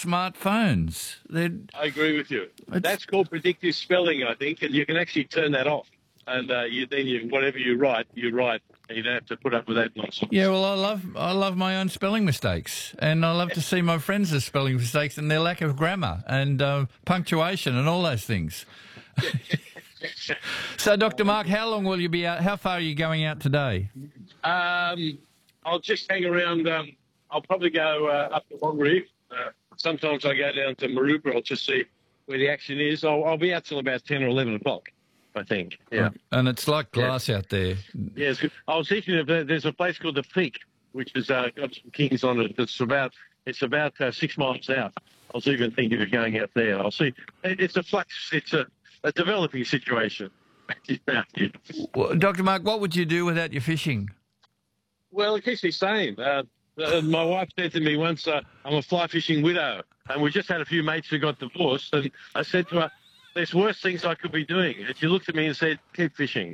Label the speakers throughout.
Speaker 1: smartphones.
Speaker 2: I agree with you. That's called predictive spelling, I think, and you can actually turn that off. And whatever you write, and you don't have to put up with that nonsense.
Speaker 1: Yeah, well, I love my own spelling mistakes, and I love to see my friends' spelling mistakes and their lack of grammar and punctuation and all those things. So, Dr. Mark, how long will you be out? How far are you going out today?
Speaker 2: I'll just hang around. I'll probably go up to Longreef. Sometimes I go down to Maroubra. I'll just see where the action is. I'll be out till about 10 or 11 o'clock, I think. Yeah.
Speaker 1: And it's like glass out there.
Speaker 2: Yeah, it's good. I was thinking of there's a place called the Peak, which has got some kings on it. It's about 6 miles out. I was even thinking of going out there. I'll see. It's a flux. It's a developing situation.
Speaker 1: Well, Dr. Mark, what would you do without your fishing?
Speaker 2: Well, it keeps me sane. My wife said to me once, I'm a fly fishing widow, and we just had a few mates who got divorced, and I said to her, there's worse things I could be doing. And she looked at me and said, keep fishing.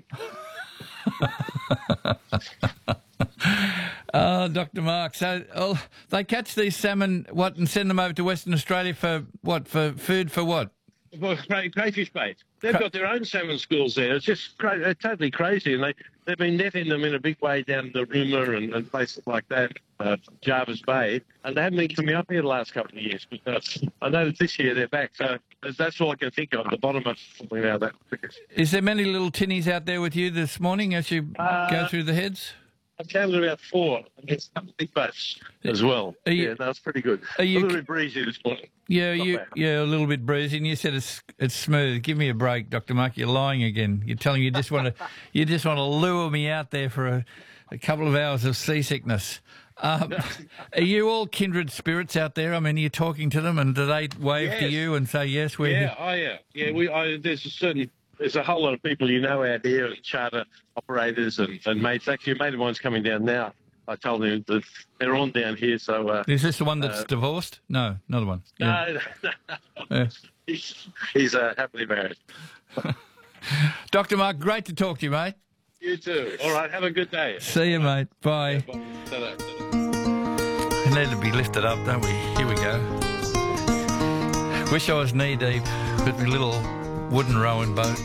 Speaker 1: Oh, Dr. Mark, so they catch these salmon, and send them over to Western Australia for food for what?
Speaker 2: Well, crayfish bait. They've got their own salmon schools there. It's just totally crazy, and they've been netting them in a big way down the Rooma and places like that, Jarvis Bay, and they haven't been coming up here the last couple of years. But I know that this year they're back, so that's all I can think of. The bottom of something now.
Speaker 1: Is there many little tinnies out there with you this morning as you go through the heads?
Speaker 2: I've counted about 4. And there's some big boats as well. Yeah, that's pretty good. A little bit breezy this morning.
Speaker 1: Yeah, a little bit breezy. And you said it's smooth. Give me a break, Dr. Mark. You're lying again. You're telling you just want to lure me out there for a couple of hours of seasickness. Are you all kindred spirits out there? I mean, are you talking to them, and do they wave to you and say yes? We're here?
Speaker 2: Yeah. There's a whole lot of people out here, charter operators and mates. Actually, a mate of mine's coming down now. I told him that they're on down here. So
Speaker 1: is this the one that's divorced? No, another one.
Speaker 2: Yeah. No. He's happily married.
Speaker 1: Dr. Mark, great to talk to you, mate.
Speaker 2: You too. All right, have a good day.
Speaker 1: See you, mate. Bye.
Speaker 2: Yeah, bye.
Speaker 1: We need to be lifted up, don't we? Here we go. Wish I was knee deep with my little wooden rowing boat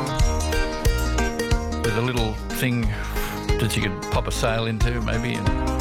Speaker 1: with a little thing that you could pop a sail into, maybe, and